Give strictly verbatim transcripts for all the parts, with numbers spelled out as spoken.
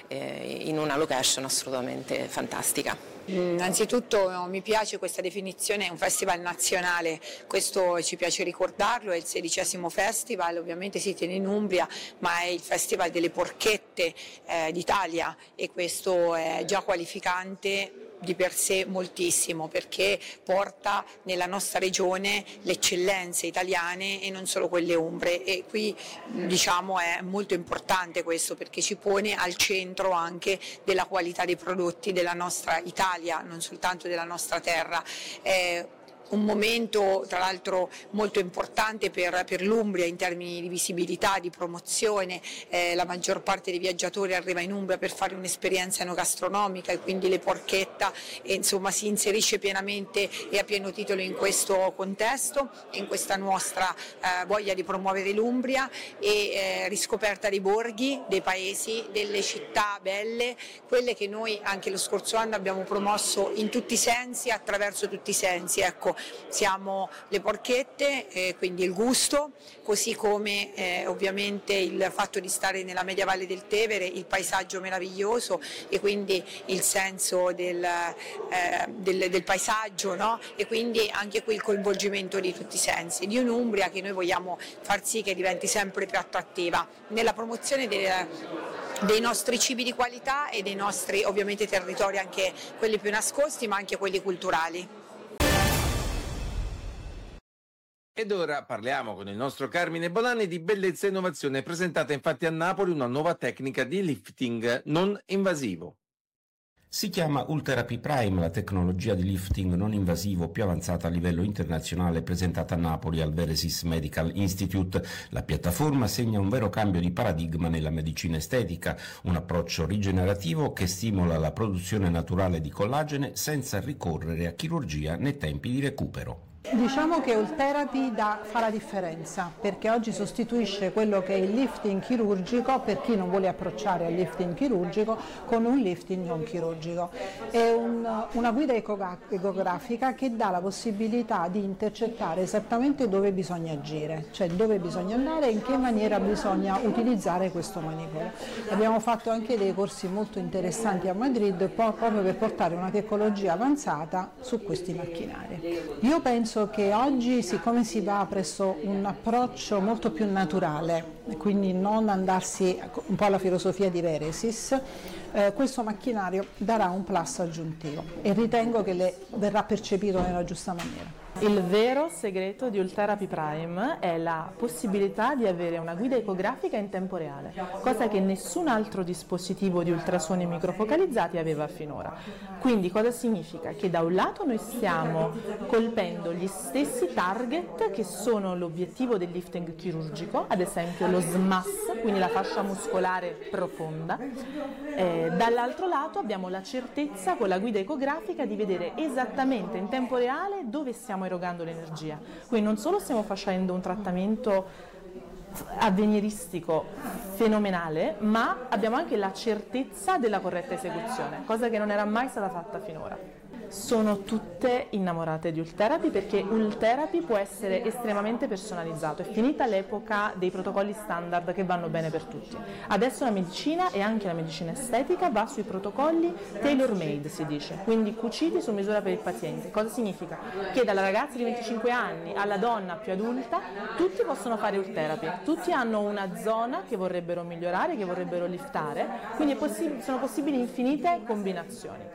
eh, in una location assolutamente fantastica. Innanzitutto mi piace questa definizione, è un festival nazionale, questo ci piace ricordarlo, è il sedicesimo festival, ovviamente si tiene in Umbria, ma è il festival delle porchette eh, d'Italia e questo è già qualificante di per sé moltissimo, perché porta nella nostra regione le eccellenze italiane e non solo quelle umbre, e qui diciamo è molto importante questo perché ci pone al centro anche della qualità dei prodotti della nostra Italia, non soltanto della nostra terra. Eh, un momento tra l'altro molto importante per, per l'Umbria in termini di visibilità, di promozione, eh, la maggior parte dei viaggiatori arriva in Umbria per fare un'esperienza enogastronomica e quindi le porchetta e, insomma, si inserisce pienamente e a pieno titolo in questo contesto e in questa nostra eh, voglia di promuovere l'Umbria e eh, riscoperta dei borghi, dei paesi, delle città belle, quelle che noi anche lo scorso anno abbiamo promosso in tutti i sensi, attraverso tutti i sensi. Ecco, siamo le porchette, eh, quindi il gusto, così come eh, ovviamente il fatto di stare nella media valle del Tevere, il paesaggio meraviglioso e quindi il senso del, eh, del, del paesaggio, no? E quindi anche qui il coinvolgimento di tutti i sensi, di un'Umbria che noi vogliamo far sì che diventi sempre più attrattiva nella promozione del, dei nostri cibi di qualità e dei nostri ovviamente territori, anche quelli più nascosti ma anche quelli culturali. Ed ora parliamo con il nostro Carmine Bolani di bellezza e innovazione. È presentata infatti a Napoli una nuova tecnica di lifting non invasivo. Si chiama Ultherapy Prime, la tecnologia di lifting non invasivo più avanzata a livello internazionale, presentata a Napoli al Veresis Medical Institute. La piattaforma segna un vero cambio di paradigma nella medicina estetica, un approccio rigenerativo che stimola la produzione naturale di collagene senza ricorrere a chirurgia nei tempi di recupero. Diciamo che Ultherapy da, fa la differenza, perché oggi sostituisce quello che è il lifting chirurgico per chi non vuole approcciare al lifting chirurgico con un lifting non chirurgico. È un, una guida ecografica che dà la possibilità di intercettare esattamente dove bisogna agire, cioè dove bisogna andare e in che maniera bisogna utilizzare questo manipolo. Abbiamo fatto anche dei corsi molto interessanti a Madrid proprio per portare una tecnologia avanzata su questi macchinari. Io penso che oggi, siccome si va presso un approccio molto più naturale, quindi non andarsi un po' alla filosofia di Veresis, eh, questo macchinario darà un plus aggiuntivo e ritengo che le verrà percepito nella giusta maniera. Il vero segreto di Ultherapy Prime è la possibilità di avere una guida ecografica in tempo reale, cosa che nessun altro dispositivo di ultrasuoni microfocalizzati aveva finora. Quindi cosa significa? Che da un lato noi stiamo colpendo gli stessi target che sono l'obiettivo del lifting chirurgico, ad esempio lo S M A S, quindi la fascia muscolare profonda. Eh, dall'altro lato abbiamo la certezza con la guida ecografica di vedere esattamente in tempo reale dove stiamo erogando l'energia. Quindi non solo stiamo facendo un trattamento avveniristico fenomenale, ma abbiamo anche la certezza della corretta esecuzione, cosa che non era mai stata fatta finora. Sono tutte innamorate di Ultherapy perché Ultherapy può essere estremamente personalizzato. È finita l'epoca dei protocolli standard che vanno bene per tutti. Adesso la medicina e anche la medicina estetica va sui protocolli tailor-made, si dice, quindi cuciti su misura per il paziente. Cosa significa? Che dalla ragazza di venticinque anni alla donna più adulta tutti possono fare Ultherapy, tutti hanno una zona che vorrebbero migliorare, che vorrebbero liftare, quindi è possib- sono possibili infinite combinazioni.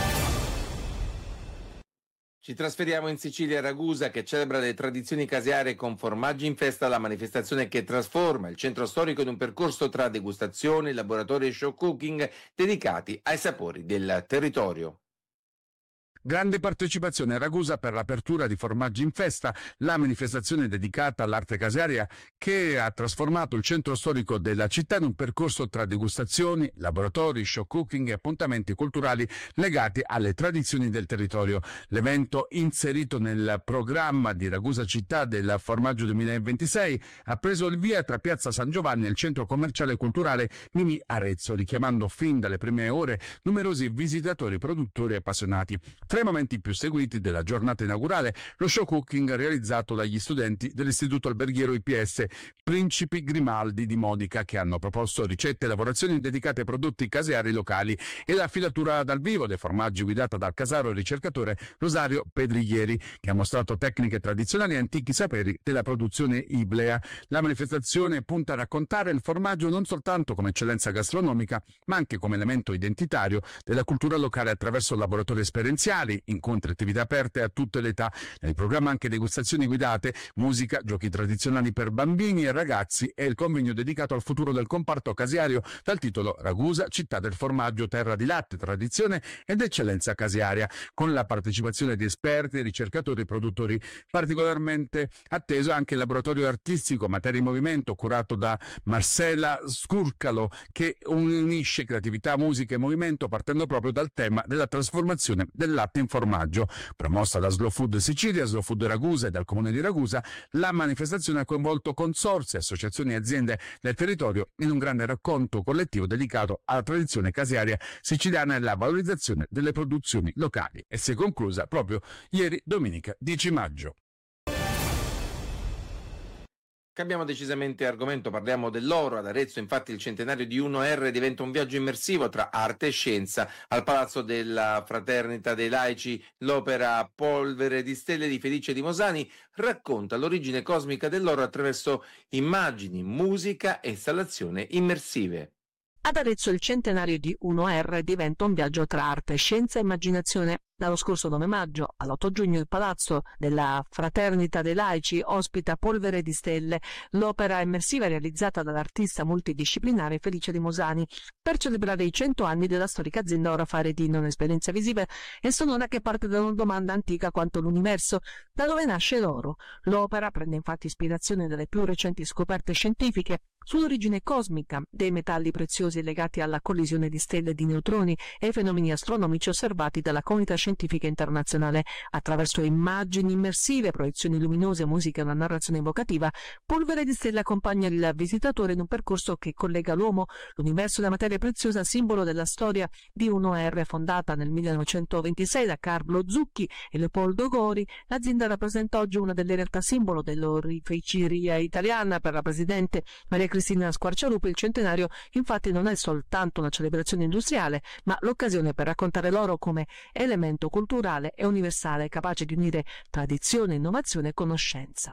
Ci trasferiamo in Sicilia, a Ragusa, che celebra le tradizioni casearie con Formaggi in Festa, la manifestazione che trasforma il centro storico in un percorso tra degustazioni, laboratori e show cooking dedicati ai sapori del territorio. Grande partecipazione a Ragusa per l'apertura di Formaggi in Festa, la manifestazione dedicata all'arte casearia che ha trasformato il centro storico della città in un percorso tra degustazioni, laboratori, show cooking e appuntamenti culturali legati alle tradizioni del territorio. L'evento, inserito nel programma di Ragusa Città del Formaggio duemilaventisei, ha preso il via tra Piazza San Giovanni e il centro commerciale e culturale Mimi Arezzo, richiamando fin dalle prime ore numerosi visitatori, produttori e appassionati. Tra i momenti più seguiti della giornata inaugurale, lo show cooking realizzato dagli studenti dell'Istituto Alberghiero I P S Principi Grimaldi di Modica, che hanno proposto ricette e lavorazioni dedicate ai prodotti caseari locali, e la filatura dal vivo dei formaggi guidata dal casaro e ricercatore Rosario Pedriglieri, che ha mostrato tecniche tradizionali e antichi saperi della produzione iblea. La manifestazione punta a raccontare il formaggio non soltanto come eccellenza gastronomica, ma anche come elemento identitario della cultura locale attraverso laboratori esperienziali, incontri e attività aperte a tutte le età. Nel programma anche degustazioni guidate, musica, giochi tradizionali per bambini e ragazzi e il convegno dedicato al futuro del comparto caseario dal titolo Ragusa, città del formaggio, terra di latte, tradizione ed eccellenza casearia, con la partecipazione di esperti, ricercatori e produttori. Particolarmente atteso anche il laboratorio artistico Materia in Movimento, curato da Marcella Scurcalo, che unisce creatività, musica e movimento partendo proprio dal tema della trasformazione del latte in formaggio. Promossa da Slow Food Sicilia, Slow Food Ragusa e dal Comune di Ragusa, la manifestazione ha coinvolto consorzi, associazioni e aziende del territorio in un grande racconto collettivo dedicato alla tradizione casearia siciliana e alla valorizzazione delle produzioni locali, e si è conclusa proprio ieri, domenica dieci maggio. Cambiamo decisamente argomento, parliamo dell'oro. Ad Arezzo infatti il centenario di uno erre diventa un viaggio immersivo tra arte e scienza. Al Palazzo della Fraternità dei Laici l'opera Polvere di Stelle di Felice Di Mosani racconta l'origine cosmica dell'oro attraverso immagini, musica e installazioni immersive. Ad Arezzo il centenario di uno erre diventa un viaggio tra arte, scienza e immaginazione. Dallo scorso nove maggio all'otto giugno il Palazzo della Fraternità dei Laici ospita Polvere di Stelle, l'opera immersiva realizzata dall'artista multidisciplinare Felice Di Mosani, per celebrare i cento anni della storica azienda Ora Fare Dino, un'esperienza visiva e sonora che parte da una domanda antica quanto l'universo: da dove nasce l'oro? L'opera prende infatti ispirazione dalle più recenti scoperte scientifiche sull'origine cosmica dei metalli preziosi legati alla collisione di stelle di neutroni e ai fenomeni astronomici osservati dalla comunità scientifica internazionale. Attraverso immagini immersive, proiezioni luminose, musica e una narrazione evocativa, Polvere di Stelle accompagna il visitatore in un percorso che collega l'uomo, l'universo e la materia preziosa, simbolo della storia di uno erre. Fondata nel millenovecentoventisei da Carlo Zucchi e Leopoldo Gori, l'azienda rappresenta oggi una delle realtà simbolo dell'oreficeria italiana. Per la presidente Maria Cristina Squarcialupo il centenario infatti non è soltanto una celebrazione industriale, ma l'occasione per raccontare l'oro come elemento culturale e universale capace di unire tradizione, innovazione e conoscenza.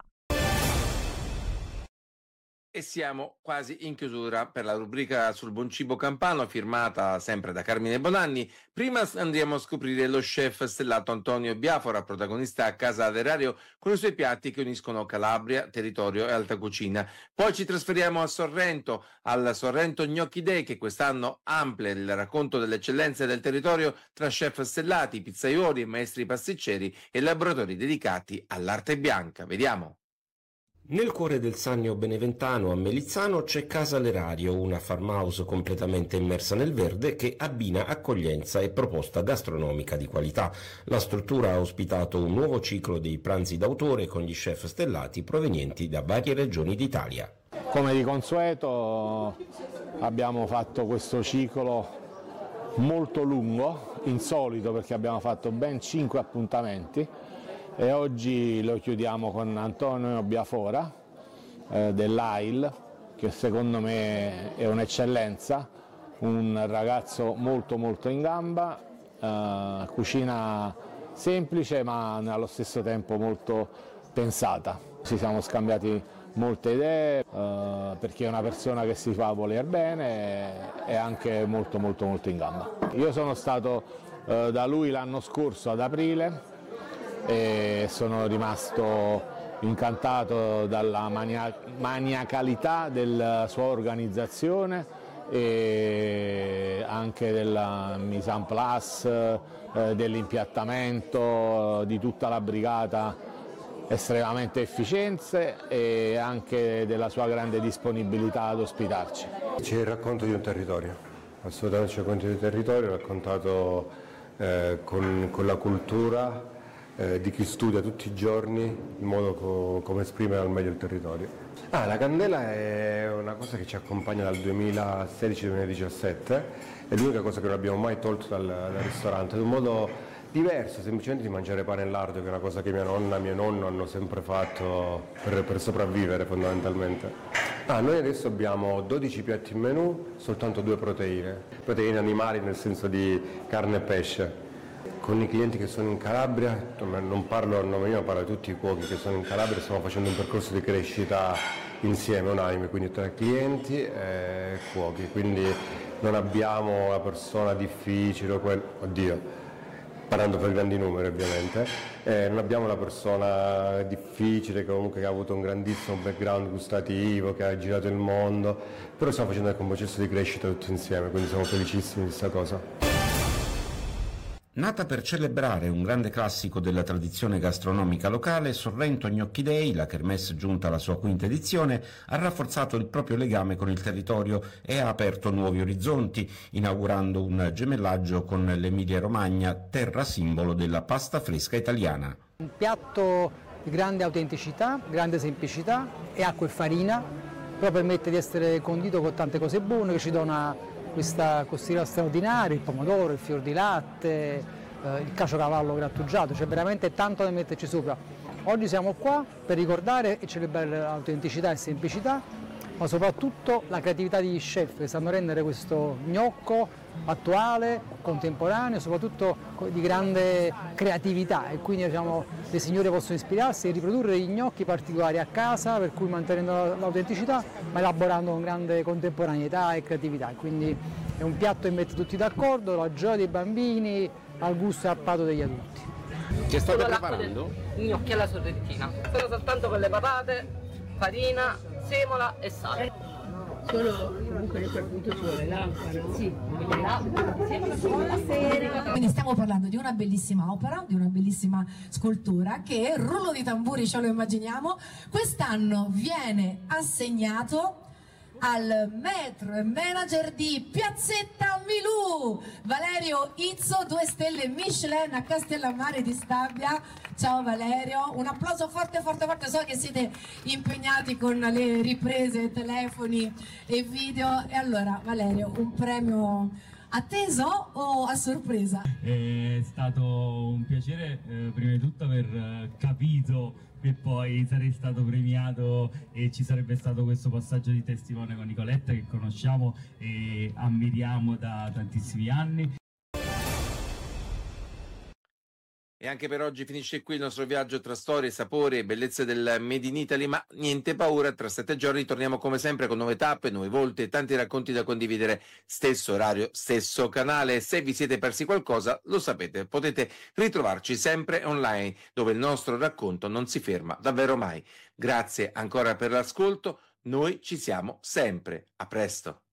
E siamo quasi in chiusura per la rubrica sul buon cibo campano, firmata sempre da Carmine Bonanni. Prima andiamo a scoprire lo chef stellato Antonio Biafora, protagonista a Casa Aderario, con i suoi piatti che uniscono Calabria, territorio e alta cucina. Poi ci trasferiamo a Sorrento, al Sorrento Gnocchi Day, che quest'anno amplia il racconto delle eccellenze del territorio tra chef stellati, pizzaioli, maestri pasticceri e laboratori dedicati all'arte bianca. Vediamo. Nel cuore del Sannio beneventano, a Melizzano, c'è Casa Lerario, una farmhouse completamente immersa nel verde che abbina accoglienza e proposta gastronomica di qualità. La struttura ha ospitato un nuovo ciclo dei pranzi d'autore con gli chef stellati provenienti da varie regioni d'Italia. Come di consueto abbiamo fatto questo ciclo molto lungo, insolito perché abbiamo fatto ben cinque appuntamenti. E oggi lo chiudiamo con Antonio Biafora eh, dell'A I L, che secondo me è un'eccellenza, un ragazzo molto molto in gamba, eh, cucina semplice ma allo stesso tempo molto pensata. Ci siamo scambiati molte idee eh, perché è una persona che si fa voler bene e anche molto molto molto in gamba. Io sono stato eh, da lui l'anno scorso ad aprile e sono rimasto incantato dalla mania- maniacalità della sua organizzazione e anche della mise en place, eh, dell'impiattamento, di tutta la brigata estremamente efficienze e anche della sua grande disponibilità ad ospitarci. C'è il racconto di un territorio, assolutamente c'è il racconto di un territorio raccontato eh, con, con la cultura Eh, di chi studia tutti i giorni in modo co- come esprimere al meglio il territorio. Ah, la candela è una cosa che ci accompagna dal duemilasedici duemiladiciassette, è l'unica cosa che non abbiamo mai tolto dal, dal ristorante, in un modo diverso semplicemente di mangiare pane e lardo, che è una cosa che mia nonna e mio nonno hanno sempre fatto per, per sopravvivere fondamentalmente. Ah, noi adesso abbiamo dodici piatti in menù, soltanto due proteine, proteine animali nel senso di carne e pesce. Con i clienti che sono in Calabria, non parlo a nome mio, ma parlo di tutti i cuochi che sono in Calabria, stiamo facendo un percorso di crescita insieme, unanime, quindi tra clienti e cuochi, quindi non abbiamo una persona difficile o quel... oddio, parlando per grandi numeri ovviamente, eh, non abbiamo una persona difficile che comunque che ha avuto un grandissimo background gustativo, che ha girato il mondo, però stiamo facendo anche un processo di crescita tutti insieme, quindi siamo felicissimi di questa cosa. Nata per celebrare un grande classico della tradizione gastronomica locale, Sorrento Gnocchi Day, la kermesse giunta alla sua quinta edizione, ha rafforzato il proprio legame con il territorio e ha aperto nuovi orizzonti, inaugurando un gemellaggio con l'Emilia-Romagna, terra simbolo della pasta fresca italiana. Un piatto di grande autenticità, grande semplicità, e acqua e farina, però permette di essere condito con tante cose buone che ci dona questa costina straordinaria, il pomodoro, il fior di latte, eh, il caciocavallo grattugiato, c'è veramente tanto da metterci sopra. Oggi siamo qua per ricordare e celebrare l'autenticità e semplicità, ma soprattutto la creatività degli chef che sanno rendere questo gnocco attuale, contemporaneo, soprattutto di grande creatività, e quindi diciamo, le signore possono ispirarsi e riprodurre gli gnocchi particolari a casa, per cui mantenendo l'autenticità ma elaborando con grande contemporaneità e creatività. Quindi è un piatto che mette tutti d'accordo, la gioia dei bambini al gusto e al palato degli adulti. Che state preparando? Gnocchi alla sorrentina. Sono soltanto con le patate, farina, semola e sale. Solo comunque a quel punto ci vuole l'acqua, no? Sì, buonasera. Quindi stiamo parlando di una bellissima opera, di una bellissima scultura che, rullo di tamburi ce lo immaginiamo, quest'anno viene assegnato al metro e manager di Piazzetta Milù, Valerio Izzo, due stelle Michelin a Castellammare di Stabia. Ciao Valerio, un applauso forte forte forte, so che siete impegnati con le riprese, telefoni e video. E allora Valerio, un premio atteso o a sorpresa? È stato un piacere, eh, prima di tutto aver eh, capito che poi sarei stato premiato e ci sarebbe stato questo passaggio di testimone con Nicoletta, che conosciamo e ammiriamo da tantissimi anni. E anche per oggi finisce qui il nostro viaggio tra storie, sapori e bellezze del Made in Italy, ma niente paura, tra sette giorni torniamo come sempre con nuove tappe, nuovi volti e tanti racconti da condividere, stesso orario, stesso canale. Se vi siete persi qualcosa, lo sapete, potete ritrovarci sempre online, dove il nostro racconto non si ferma davvero mai. Grazie ancora per l'ascolto, noi ci siamo sempre, a presto.